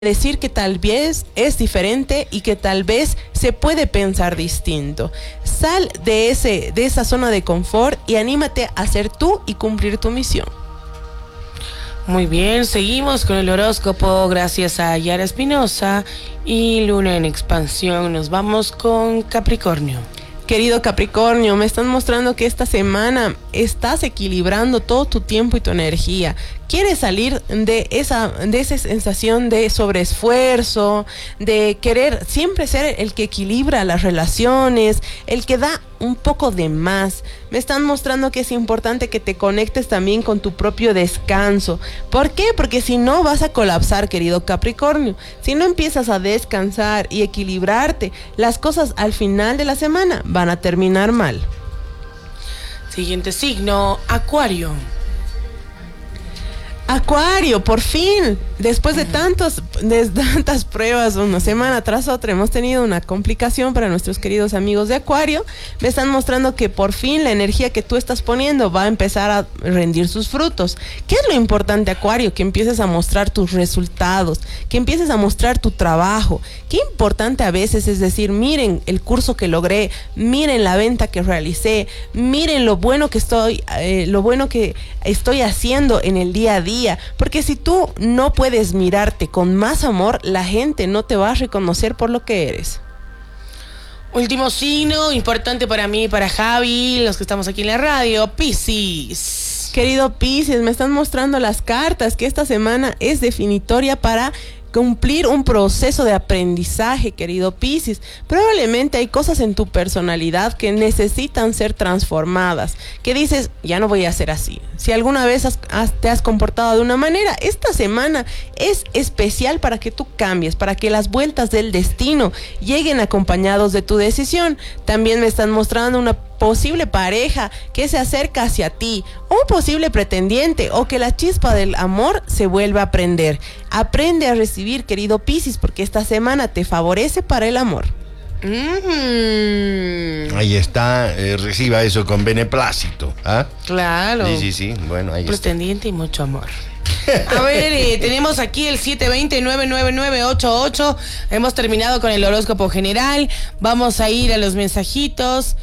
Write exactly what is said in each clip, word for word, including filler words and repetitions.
decir que tal vez es diferente y que tal vez se puede pensar distinto. Sal de, ese, de esa zona de confort y anímate a ser tú y cumplir tu misión. Muy bien, seguimos con el horóscopo gracias a Yara Espinosa y Luna en expansión. Nos vamos con Capricornio. Querido Capricornio, me están mostrando que esta semana estás equilibrando todo tu tiempo y tu energía. Quieres salir de esa, de esa sensación de sobreesfuerzo, de querer siempre ser el que equilibra las relaciones, el que da un poco de más. Me están mostrando que es importante que te conectes también con tu propio descanso. ¿Por qué? Porque si no vas a colapsar, querido Capricornio. Si no empiezas a descansar y equilibrarte, las cosas al final de la semana van a terminar mal. Siguiente signo, Acuario. Acuario, por fin, después de tantos, de tantas pruebas, una semana tras otra, hemos tenido una complicación para nuestros queridos amigos de Acuario. Me están mostrando que por fin la energía que tú estás poniendo va a empezar a rendir sus frutos. ¿Qué es lo importante, Acuario? Que empieces a mostrar tus resultados, que empieces a mostrar tu trabajo. Qué importante a veces es decir, miren el curso que logré, miren la venta que realicé, miren lo bueno que estoy, eh, lo bueno que estoy haciendo en el día a día. Porque si tú no puedes mirarte con más amor, la gente no te va a reconocer por lo que eres. Último signo, importante para mí y para Javi, los que estamos aquí en la radio, Piscis. Querido Piscis, me están mostrando las cartas que esta semana es definitoria para cumplir un proceso de aprendizaje, querido Piscis. Probablemente hay cosas en tu personalidad que necesitan ser transformadas, que dices, ya no voy a ser así. Si alguna vez has, has, te has comportado de una manera, esta semana es especial para que tú cambies, para que las vueltas del destino lleguen acompañados de tu decisión. También me están mostrando una posible pareja que se acerca hacia ti, un posible pretendiente o que la chispa del amor se vuelva a prender. Aprende a recibir, querido Piscis, porque esta semana te favorece para el amor. Mm-hmm. Ahí está, eh, reciba eso con beneplácito. ¿Ah? Claro. Sí, sí, sí. Bueno, ahí pretendiente está. Y mucho amor. A ver, eh, tenemos aquí el siete dos cero, nueve nueve nueve, ocho ocho. Hemos terminado con el horóscopo general. Vamos a ir a los mensajitos.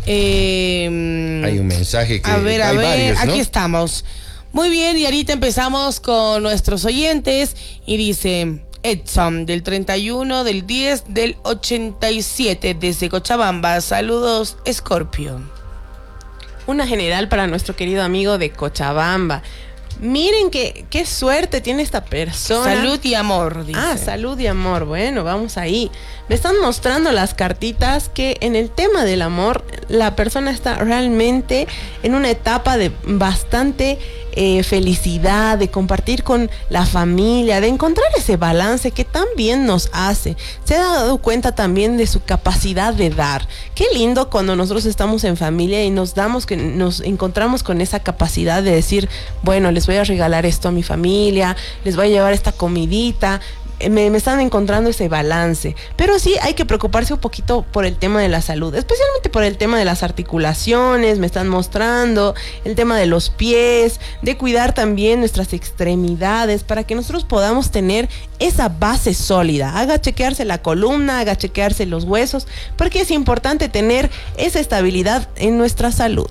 Eh, hay un mensaje que a ver, a hay ver, varios, ¿no? Aquí estamos. Muy bien, y ahorita empezamos con nuestros oyentes y dice Edson del treinta y uno del diez del ochenta y siete desde Cochabamba. Saludos, Escorpio. Una general para nuestro querido amigo de Cochabamba. Miren qué, qué suerte tiene esta persona. Salud y amor, dice. Ah, salud y amor. Bueno, vamos ahí. Me están mostrando las cartitas que en el tema del amor la persona está realmente en una etapa de bastante eh, felicidad, de compartir con la familia, de encontrar ese balance que tan bien nos hace. Se ha dado cuenta también de su capacidad de dar. Qué lindo cuando nosotros estamos en familia y nos damos que nos encontramos con esa capacidad de decir, bueno, les voy a regalar esto a mi familia, les voy a llevar esta comidita. Me, me están encontrando ese balance, pero sí hay que preocuparse un poquito por el tema de la salud, especialmente por el tema de las articulaciones. Me están mostrando el tema de los pies, de cuidar también nuestras extremidades para que nosotros podamos tener esa base sólida. Haga chequearse la columna, haga chequearse los huesos, porque es importante tener esa estabilidad en nuestra salud.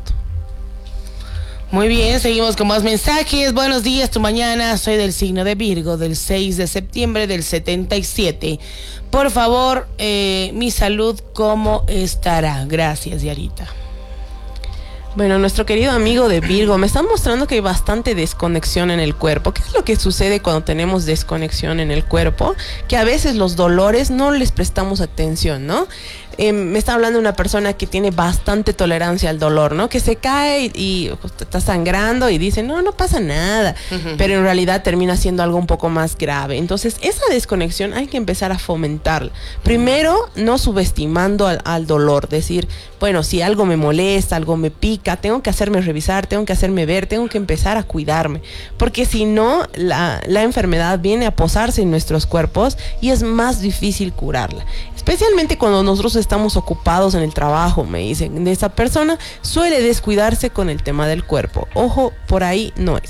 Muy bien, seguimos con más mensajes. Buenos días, tu mañana. Soy del signo de Virgo, del seis de septiembre del setenta y siete. Por favor, eh, mi salud, ¿cómo estará? Gracias, Yarita. Bueno, nuestro querido amigo de Virgo me está mostrando que hay bastante desconexión en el cuerpo. ¿Qué es lo que sucede cuando tenemos desconexión en el cuerpo? Que a veces los dolores no les prestamos atención, ¿no? Eh, me está hablando una persona que tiene bastante tolerancia al dolor, ¿no? Que se cae y, y pues, está sangrando y dice, no, no pasa nada. Uh-huh. Pero en realidad termina siendo algo un poco más grave. Entonces, esa desconexión hay que empezar a fomentarla. Primero, no subestimando al, al dolor. Decir, bueno, si algo me molesta, algo me pica, tengo que hacerme revisar, tengo que hacerme ver, tengo que empezar a cuidarme. Porque si no, la, la enfermedad viene a posarse en nuestros cuerpos y es más difícil curarla. Especialmente cuando nosotros estamos ocupados en el trabajo, me dicen, de esa persona suele descuidarse con el tema del cuerpo. Ojo, por ahí no es.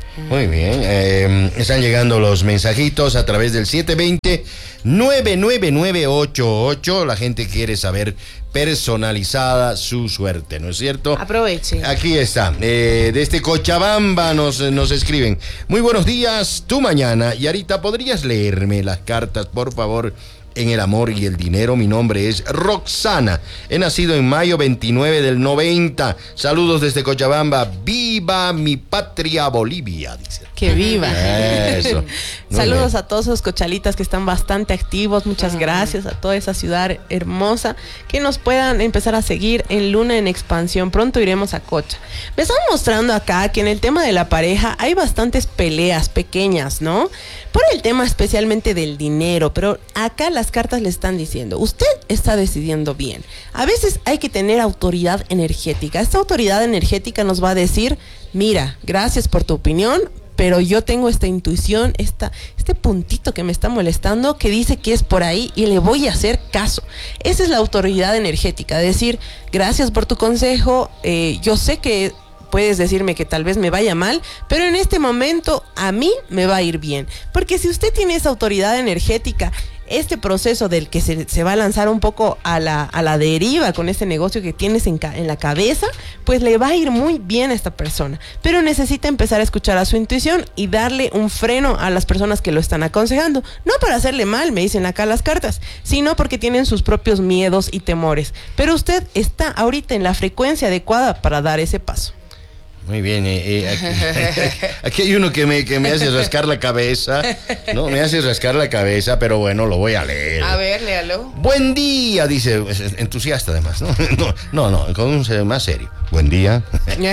Muy bien, eh, están llegando los mensajitos a través del siete dos cero, nueve nueve nueve ocho ocho. La gente quiere saber personalizada su suerte, ¿no es cierto? Aproveche. Aquí está, eh, desde Cochabamba nos, nos escriben. Muy buenos días, tu mañana. Yarita, ¿podrías leerme las cartas, por favor? En el amor y el dinero. Mi nombre es Roxana. He nacido en mayo veintinueve del noventa. Saludos desde Cochabamba. Viva mi patria Bolivia, dice. Que viva. Eso. Saludos a todos esos cochalitas que están bastante activos. Muchas gracias a toda esa ciudad hermosa. Que nos puedan empezar a seguir en Luna en Expansión. Pronto iremos a Cocha. Me están mostrando acá que en el tema de la pareja hay bastantes peleas pequeñas, ¿no? Por el tema especialmente del dinero. Pero acá las cartas le están diciendo, usted está decidiendo bien. A veces hay que tener autoridad energética. Esta autoridad energética nos va a decir, mira, gracias por tu opinión, pero yo tengo esta intuición, esta, este puntito que me está molestando, que dice que es por ahí y le voy a hacer caso. Esa es la autoridad energética, decir, gracias por tu consejo, eh, yo sé que puedes decirme que tal vez me vaya mal, pero en este momento a mí me va a ir bien. Porque si usted tiene esa autoridad energética, este proceso del que se, se va a lanzar un poco a la, a la deriva con este negocio que tienes en, ca, en la cabeza, pues le va a ir muy bien a esta persona. Pero necesita empezar a escuchar a su intuición y darle un freno a las personas que lo están aconsejando. No para hacerle mal, me dicen acá las cartas, sino porque tienen sus propios miedos y temores. Pero usted está ahorita en la frecuencia adecuada para dar ese paso. Muy bien, eh, eh, aquí, aquí hay uno que me, que me hace rascar la cabeza, ¿no? Me hace rascar la cabeza, pero bueno, lo voy a leer. A ver, léalo. Buen día, dice, entusiasta además, ¿no? No, no, no, con un más serio. Buen día.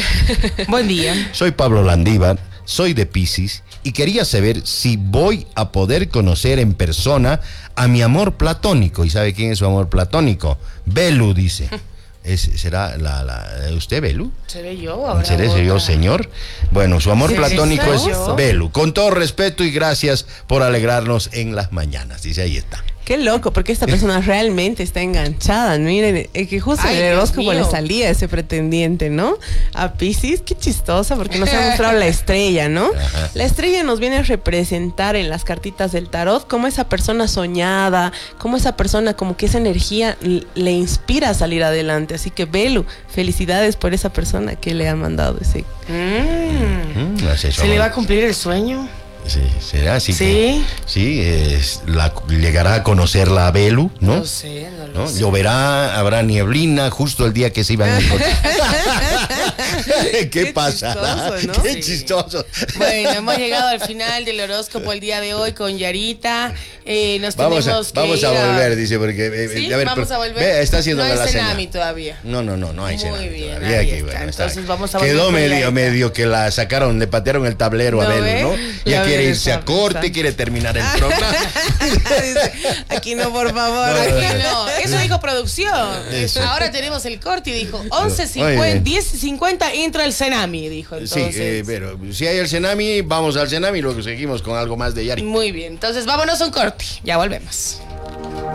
Buen día. Soy Pablo Landívar, soy de Piscis y quería saber si voy a poder conocer en persona a mi amor platónico. ¿Y sabe quién es su amor platónico? Belu, dice. Es, ¿Será la, la, usted, Belu? ¿Seré yo ahora? ¿Seré yo, señor? Bueno, su amor ¿Sí, platónico es yo? Belu. Con todo respeto y gracias por alegrarnos en las mañanas. Dice, ahí está. Qué loco, porque esta persona realmente está enganchada. Miren, eh, que justo Ay, en el Dios horóscopo mío. le salía ese pretendiente, ¿no? A Piscis, qué chistosa, porque nos ha mostrado la estrella, ¿no? Ajá. La estrella nos viene a representar en las cartitas del tarot como esa persona soñada, como esa persona, como que esa energía l- le inspira a salir adelante. Así que, Belu, felicidades por esa persona que le ha mandado ese. Mm. Mm, no sé, ¿Se le va a cumplir el sueño? Sí, será así. Sí. Que, sí, es, la, llegará a conocerla a Belu, ¿no? No sé, no lo ¿No? sé. Lloverá, habrá nieblina justo el día que se iban a encontrar. ¿Qué, Qué pasa? chistoso, ¿no? Qué Sí. chistoso. Bueno, hemos llegado al final del horóscopo el día de hoy con Yarita. Eh, nos Vamos a, tenemos que vamos ir a volver, dice, porque... eh, ¿Sí? a ver, Vamos pero- a volver. Ve, está haciendo no hay la Cenami señal. todavía. No, no, no, no hay Muy Cenami bien, todavía. ahí Aquí, está. bueno, está Entonces bien. vamos a volver Quedó con medio, Yarita. medio que la sacaron, le patearon el tablero a ¿No Belu, ve? ¿no? Ya La quiere Belu irse a está corte, pensando. quiere terminar el programa. Dice, aquí no, por favor. No, Aquí no, no, eso dijo producción. Eso. Ahora tenemos el corte y dijo once Muy cincuenta, bien. diez cincuenta entra el Cenami, dijo Sí, entonces. eh, pero si hay el Cenami, vamos al Cenami y luego seguimos con algo más de Yari. Muy bien, entonces vámonos a un corte, ya volvemos.